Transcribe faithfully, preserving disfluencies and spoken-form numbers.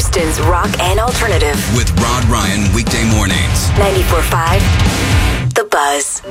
Houston's rock and alternative. With Rod Ryan weekday mornings. ninety-four point five The Buzz.